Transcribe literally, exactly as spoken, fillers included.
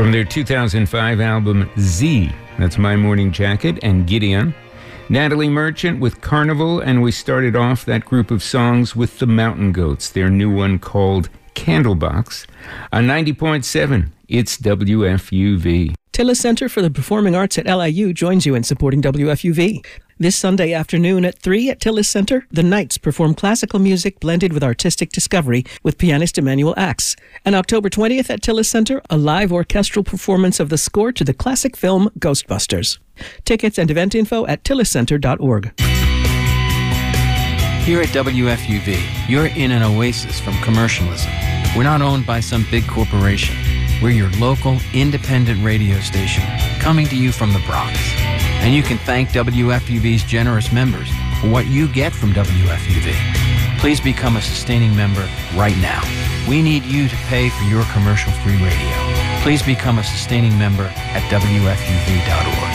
From their two thousand five album Z, that's My Morning Jacket and Gideon. Natalie Merchant with Carnival, and we started off that group of songs with the Mountain Goats, their new one called Candlebox. On ninety point seven, it's W F U V. Tillis Center for the Performing Arts at L I U joins you in supporting W F U V. This Sunday afternoon at three at Tillis Center, the Knights perform classical music blended with artistic discovery with pianist Emmanuel Axe. And October twentieth at Tillis Center, a live orchestral performance of the score to the classic film Ghostbusters. Tickets and event info at tillis center dot org. Here at W F U V, you're in an oasis from commercialism. We're not owned by some big corporation. We're your local, independent radio station, coming to you from the Bronx. And you can thank W F U V's generous members for what you get from W F U V. Please become a sustaining member right now. We need you to pay for your commercial-free radio. Please become a sustaining member at W F U V dot org.